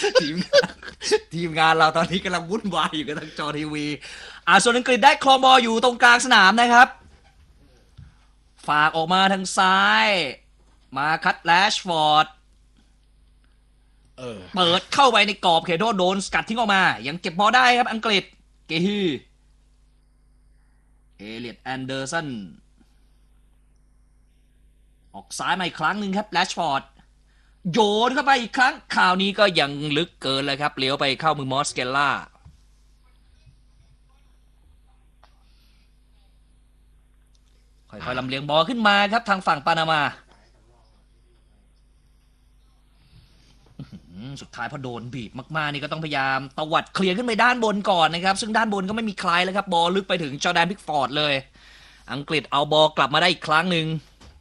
ทีมทีมงานเราตอนนี้กำลังวุ่นวายอยู่กับทางจอทีวีส่วนอังกฤษได้ครองบอลอยู่ตรงกลางสนามนะครับฝากออกมาทางซ้ายมาคัตแลชฟอร์ดเปิดเข้าไปในกรอบเขตโทษโดนสกัดทิ้งออกมายังเก็บบอลได้ครับอังกฤษเกฮีเอเลียตแอนเดอร์สันออกซ้ายมาอีกครั้งหนึ่งครับแลชฟอร์ดโยนเข้าไปอีกครั้งข่าวนี้ก็ยังลึกเกินเลยครับเลี้ยวไปเข้ามือมอสเกลล่าค่อยๆลำเลียงบอลขึ้นมาครับทางฝั่งปานามาสุดท้ายพอโดนบีบมากๆนี่ก็ต้องพยายามตวัดเคลียร์ขึ้นไปด้านบนก่อนนะครับซึ่งด้านบนก็ไม่มีใครแล้วครับบอลลึกไปถึงจอร์แดนพิกฟอร์ดเลยอังกฤษเอาบอลกลับมาได้อีกครั้งหนึ่ง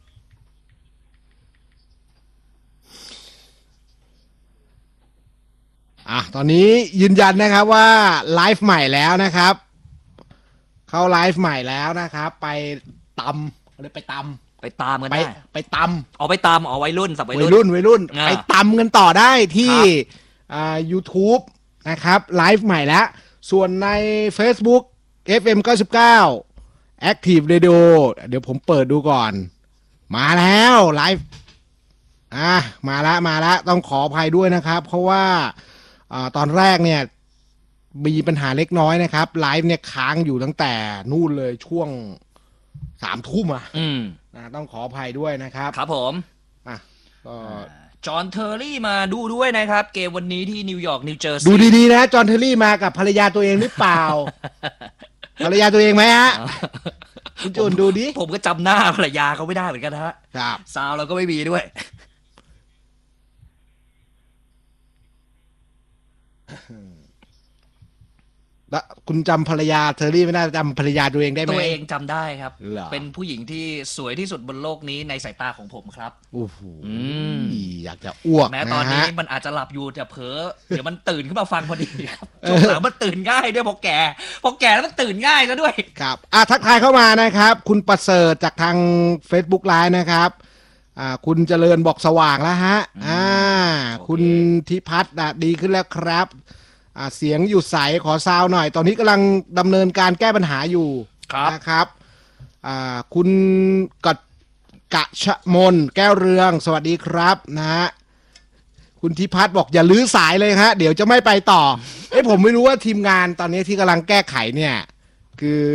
ตอนนี้ยืนยันนะครับว่าไลฟ์ใหม่แล้วนะครับเข้าไลฟ์ใหม่แล้วนะครับไปตำหรือไปตามกันได้ไปตำเอาไปตามเอาวัยรุ่นสับวัยรุ่นไปตำกันต่อได้ที่YouTube นะครับไลฟ์ใหม่แล้วส่วนใน Facebook FM 99 Active Radio เดี๋ยวผมเปิดดูก่อนมาแล้วไลฟ์มาแล้วต้องขออภัยด้วยนะครับเพราะว่าตอนแรกเนี่ยมีปัญหาเล็กน้อยนะครับไลฟ์เนี่ยค้างอยู่ตั้งแต่นู่นเลยช่วง3 ทุ่มต้องขออภัยด้วยนะครับครับผมก็จอห์นเทอร์รี่มาดูด้วยนะครับเกมวันนี้ที่นิวยอร์กนิวเจอร์ซีย์ดูดีๆนะจอห์นเทอร์รี่มากับภรรยาตัวเองหรือเปล่า ภรรยาตัวเองไหมฮะคุณจูนดูดิผมก็จำหน้าภรรยาเขาไม่ได้เหมือนกันฮะครับซาวเราก็ไม่มีด้วยแล้วคุณจำภรรยาเทอร์รี่ไม่ได้จำภรรยาตัวเองได้ไหมตัวเองจำได้ครับเป็นผู้หญิงที่สวยที่สุดบนโลกนี้ในสายตาของผมครับโอ้โหอยากจะอ้วกแม้ตอนนี้มันอาจจะหลับอยู่แต่เผลอเดี๋ยวมันตื่นขึ้นมาฟังพอดีครับช่วงหลังมันตื่นง่ายด้วยพอแก่แล้วมันตื่นง่ายแล้วด้วยครับทักทายเข้ามานะครับคุณประเสริฐจากทาง Facebook Live นะครับคุณเจริญบอกสว่างแล้วฮะคุณธิพัฒน์ดีขึ้นแล้วครับเสียงอยู่ใสขอซาวหน่อยตอนนี้กำลังดำเนินการแก้ปัญหาอยู่นะครับคุณกะชมนแก้วเรืองสวัสดีครับนะฮะคุณธิพัฒน์บอกอย่าลื้อสายเลยฮะเดี๋ยวจะไม่ไปต่อผมไม่รู้ว่าทีมงานตอนนี้ที่กำลังแก้ไขเนี่ยคือ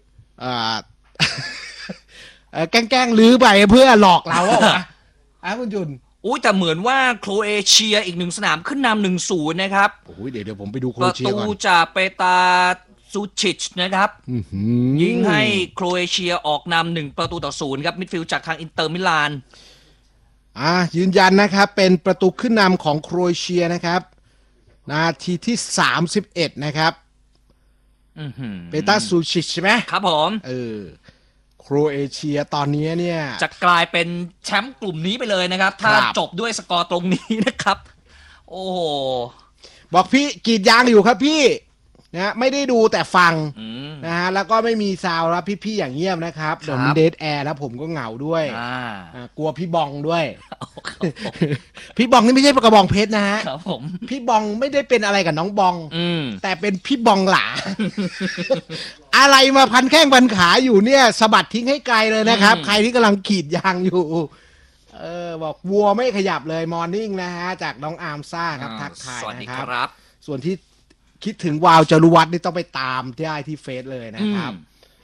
แกล้งลื้อไปเพื่อหลอกเราคุณจุนแต่เหมือนว่าโครเอเชียอีก1 สนามขึ้นนำ 1-0 นะครับเดี๋ยวผมไปดูโครเอเชียก่อนประตูจากเปตาซูชิชนะครับยิงให้โครเอเชียออกนำ1-0ครับมิดฟิลด์จากทางอินเตอร์มิลานยืนยันนะครับเป็นประตูขึ้นนำของโครเอเชียนะครับนาทีที่31นะครับเปตาซูชิชใช่ไหมครับผมโครเอเชียตอนนี้เนี่ยจะกลายเป็นแชมป์กลุ่มนี้ไปเลยนะครับถ้าจบด้วยสกอร์ตรงนี้นะครับโอ้โหบอกพี่กรีดยางอยู่ครับพี่นะไม่ได้ดูแต่ฟังนะฮะแล้วก็ไม่มีซาวแล้วพี่ๆอย่างเงียบนะครับเดี๋ยวมันเดทแอร์แล้วผมก็เหงาด้วยกลัวพี่บองด้วยพี่บองนี่ไม่ใช่กระบองเพชรนะฮะครับผมพี่บองไม่ได้เป็นอะไรกับน้องบองแต่เป็นพี่บองหลาอะไรมาพันแข้งพันขาอยู่เนี่ยสะบัดทิ้งให้ไกลเลยนะครับใครที่กำลังขีดยางอยู่บอกวัวไม่ขยับเลยมอร์นิ่งนะฮะจากน้องอาร์มซ่าครับทักทายนะครับส่วนที่คิดถึงวาวจรุวัฒน์นี่ต้องไปตามที่เฟซเลยนะครับ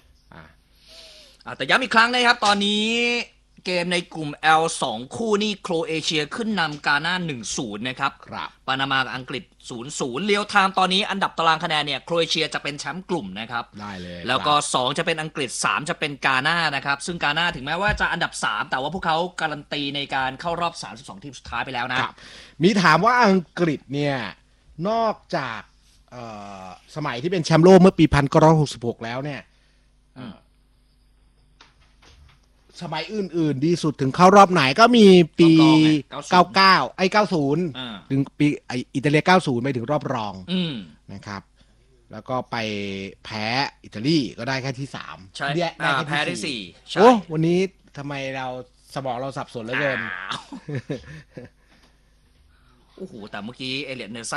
แต่ย้ำอีกครั้งนะครับตอนนี้เกมในกลุ่ม L 2 คู่นี่โครเอเชียขึ้นนำกาน่า 1-0 นะครับปานามากับอังกฤษ 0-0 เรียลไทม์ตอนนี้อันดับตารางคะแนนเนี่ยโครเอเชียจะเป็นแชมป์กลุ่มนะครับได้เลยแล้วก็2จะเป็นอังกฤษ3จะเป็นกาน่านะครับซึ่งกาน่าถึงแม้ว่าจะอันดับ3แต่ว่าพวกเขาการันตีในการเข้ารอบ32ทีมสุดท้ายไปแล้วนะมีถามว่าอังกฤษเนี่ยนอกจากสมัยที่เป็นแชมป์โลกเมื่อปี1966แล้วเนี่ยสมัยอื่นๆดีสุดถึงเข้ารอบไหนก็มีปี99 90ถึงปีอิตาลี90ไปถึงรอบรองนะครับแล้วก็ไปแพ้อิตาลีก็ได้แค่ที่3 ใช่แพ้ได้4 วันนี้ทำไมเราสมองเราสับสนเหลือเกินโอ้โหแต่เมื่อกี้เอเลียตเนลสัน